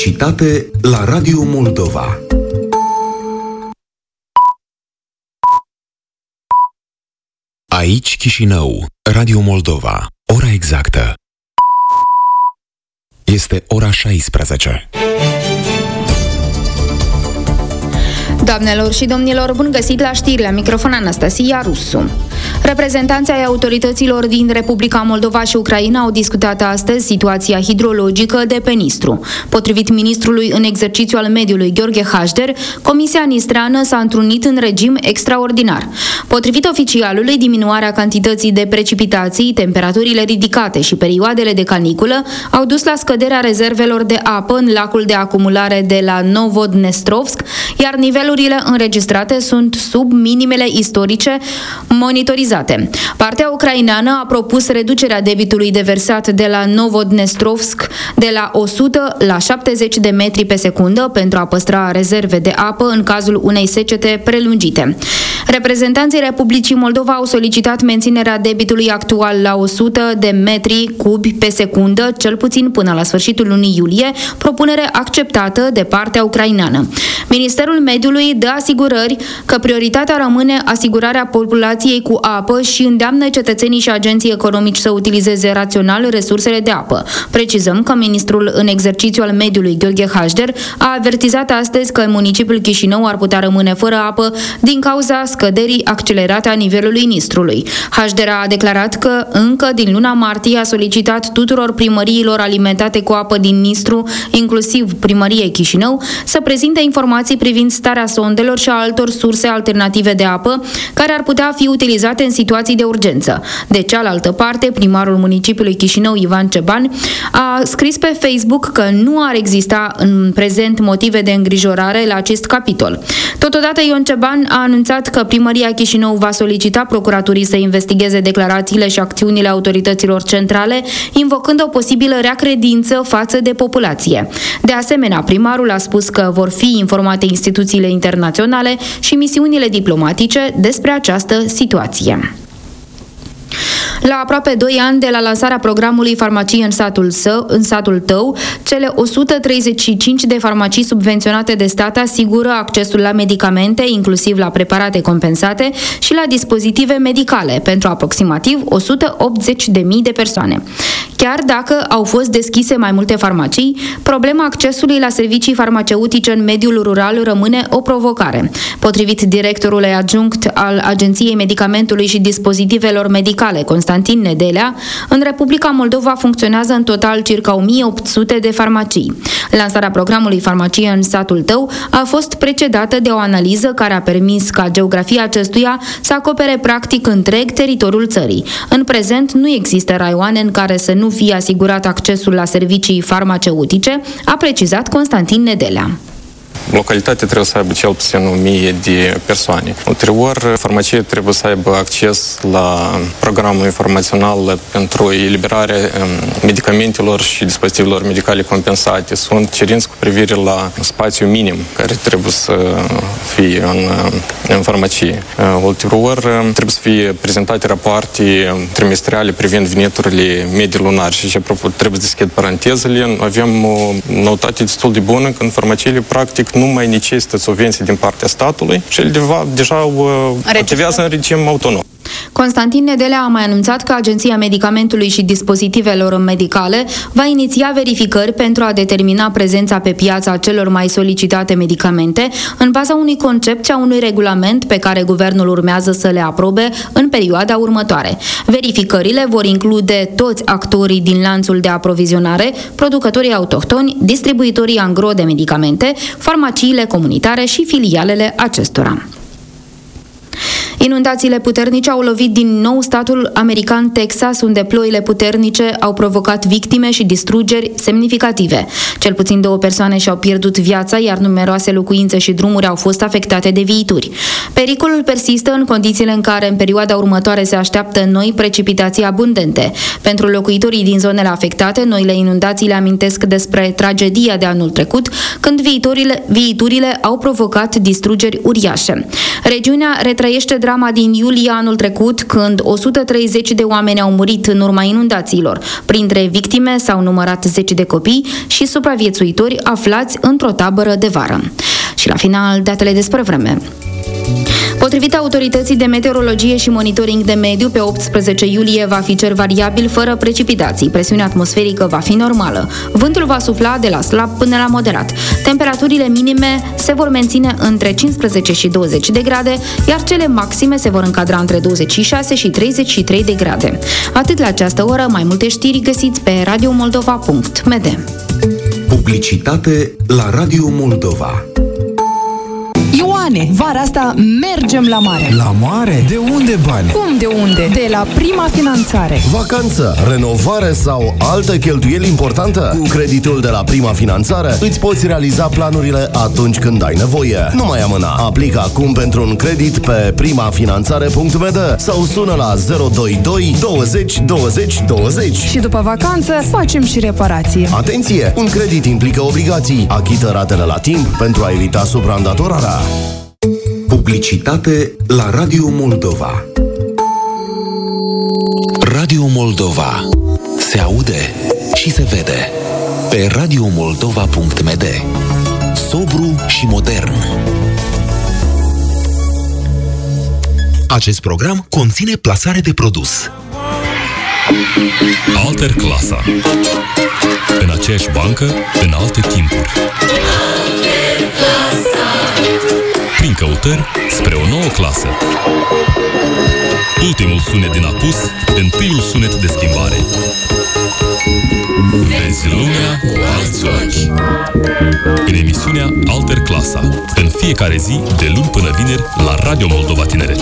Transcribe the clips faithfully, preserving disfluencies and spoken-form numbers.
Publicitate la Radio Moldova. Aici Chișinău, Radio Moldova. Ora exactă este ora șaisprezece. Doamnelor și domnilor, bun găsit la știri, la microfon Anastasia Rusu. Reprezentanții ai autorităților din Republica Moldova și Ucraina au discutat astăzi situația hidrologică de pe Nistru. Potrivit ministrului în exercițiu al mediului Gheorghe Hașder, Comisia Nistreană s-a întrunit în regim extraordinar. Potrivit oficialului, diminuarea cantității de precipitații, temperaturile ridicate și perioadele de caniculă au dus la scăderea rezervelor de apă în lacul de acumulare de la Novodnestrovsk, iar nivelul înregistrate sunt sub minimele istorice monitorizate. Partea ucraineană a propus reducerea debitului de versat de la Novodnestrovsk de la o sută la șaptezeci de metri pe secundă pentru a păstra rezerve de apă în cazul unei secete prelungite. Reprezentanții Republicii Moldova au solicitat menținerea debitului actual la o sută de metri cubi pe secundă, cel puțin până la sfârșitul lunii iulie, propunere acceptată de partea ucraineană. Ministerul Mediului dă asigurări că prioritatea rămâne asigurarea populației cu apă și îndeamnă cetățenii și agenții economici să utilizeze rațional resursele de apă. Precizăm că ministrul în exercițiu al mediului Gheorghe Hașder a avertizat astăzi că municipiul Chișinău ar putea rămâne fără apă din cauza scăderii accelerate a nivelului Nistrului. Hașder a declarat că încă din luna martie a solicitat tuturor primăriilor alimentate cu apă din Nistru, inclusiv primăriei Chișinău, să prezinte informații privind starea sondelor și a altor surse alternative de apă care ar putea fi utilizate în situații de urgență. De cealaltă parte, primarul municipiului Chișinău, Ivan Ceban, a scris pe Facebook că nu ar exista în prezent motive de îngrijorare la acest capitol. Totodată, Ion Ceban a anunțat că primăria Chișinău va solicita procuraturii să investigheze declarațiile și acțiunile autorităților centrale, invocând o posibilă rea credință față de populație. De asemenea, primarul a spus că vor fi informate instituțiile internaționale și misiunile diplomatice despre această situație. La aproape doi ani de la lansarea programului Farmacie în satul, său, în satul tău, cele o sută treizeci și cinci de farmacii subvenționate de stat asigură accesul la medicamente, inclusiv la preparate compensate și la dispozitive medicale, pentru aproximativ o sută optzeci de mii de persoane. Chiar dacă au fost deschise mai multe farmacii, problema accesului la servicii farmaceutice în mediul rural rămâne o provocare. Potrivit directorului adjunct al Agenției Medicamentului și Dispozitivelor Medicale, Constantin Nedelea, în Republica Moldova funcționează în total circa o mie opt sute de farmacii. Lansarea programului Farmacie în satul tău a fost precedată de o analiză care a permis ca geografia acestuia să acopere practic întreg teritoriul țării. În prezent nu există raioane în care să nu fie asigurat accesul la servicii farmaceutice, a precizat Constantin Nedelea. Localitatea trebuie să aibă cel puțin o mie de persoane. Ulterior, farmacia trebuie să aibă acces la programul informațional pentru eliberarea medicamentelor și dispozitivelor medicale compensate. Sunt cerințe cu privire la spațiu minim care trebuie să fie în, în farmacie. Ulterior, trebuie să fie prezentate rapoarte trimestriale privind veniturile medii lunare și, apropo, trebuie să deschid parantezele. Avem o noutate destul de bună că în farmaciile, practic, nu mai necesită subvenții din partea statului și el deja activează în regim autonom. Constantin Nedelea a mai anunțat că Agenția Medicamentului și Dispozitivelor Medicale va iniția verificări pentru a determina prezența pe piața celor mai solicitate medicamente în baza unui concept și a unui regulament pe care guvernul urmează să le aprobe în perioada următoare. Verificările vor include toți actorii din lanțul de aprovizionare, producătorii autohtoni, distribuitorii angro de medicamente, farmaciile comunitare și filialele acestora. Inundațiile puternice au lovit din nou statul american Texas, unde ploile puternice au provocat victime și distrugeri semnificative. Cel puțin două persoane și-au pierdut viața, iar numeroase locuințe și drumuri au fost afectate de viituri. Pericolul persistă în condițiile în care în perioada următoare se așteaptă noi precipitații abundente. Pentru locuitorii din zonele afectate, noile inundații le amintesc despre tragedia de anul trecut, când viiturile, viiturile au provocat distrugeri uriașe. Regiunea retrăiește drama din iulie anul trecut, când o sută treizeci de oameni au murit în urma inundațiilor. Printre victime s-au numărat zece de copii și supraviețuitori aflați într-o tabără de vară. Și la final, datele despre vreme. Potrivit autorității de meteorologie și monitoring de mediu, pe optsprezece iulie va fi cer variabil fără precipitații. Presiunea atmosferică va fi normală. Vântul va sufla de la slab până la moderat. Temperaturile minime se vor menține între cincisprezece și douăzeci de grade, iar cele maxime se vor încadra între douăzeci și șase și treizeci și trei de grade. Atât la această oră, mai multe știri găsiți pe radio moldova punct m d. Publicitate la Radio Moldova. Ioane, vara asta mergem la mare. La mare? De unde bani? Cum de unde? De la Prima Finanțare. Vacanță, renovare sau altă cheltuieli importantă? Cu creditul de la Prima Finanțare îți poți realiza planurile atunci când ai nevoie. Nu mai amâna. Aplică acum pentru un credit pe prima finanțare punct m d sau sună la zero doi doi douăzeci douăzeci douăzeci. Și după vacanță facem și reparație. Atenție! Un credit implică obligații. Achită ratele la timp pentru a evita supraîndatorarea. Publicitate la Radio Moldova. Radio Moldova. Se aude și se vede pe radio moldova punct m d. Sobru și modern. Acest program conține plasare de produs. Alter Clasa. În aceeași bancă, în alte timpuri. Prin căutări spre o nouă clasă. Ultimul sunet din apus, întâiul sunet de schimbare. Vezi lumea cu alți ochi. În emisiunea Alter Clasa, în fiecare zi, de luni până vineri, la Radio Moldova Tineret.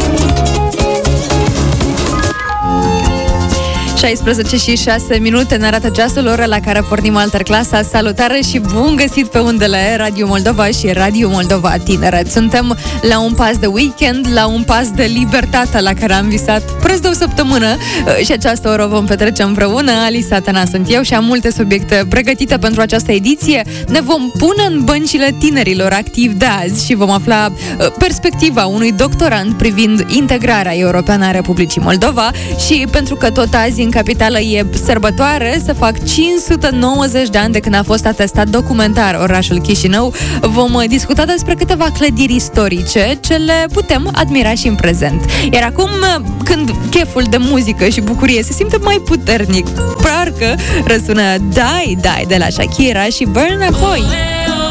șaisprezece și șase minute ne arată ceasul, ora la care pornim Alter Clasa. Salutare și bun găsit pe undele Radio Moldova și Radio Moldova Tineret. Suntem la un pas de weekend, la un pas de libertate la care am visat preț de o săptămână și această oră vom petrece împreună. Alice Atana sunt eu și am multe subiecte pregătite pentru această ediție. Ne vom pune în băncile tinerilor activi de azi și vom afla perspectiva unui doctorand privind integrarea europeană a Republicii Moldova și pentru că tot azi în capitală e sărbătoare, să fac cinci sute nouăzeci de ani de când a fost atestat documentar orașul Chișinău. Vom discuta despre câteva clădiri istorice ce le putem admira și în prezent. Iar acum, când cheful de muzică și bucurie se simte mai puternic, parcă răsună Dai Dai de la Shakira și Burna Boy.